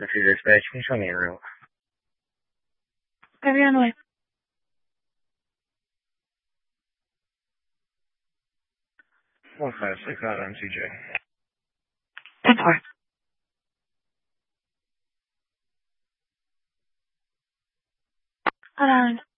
那是指在青少年人物。 Everyone, One five six out MCJ. 10-4. Hold on.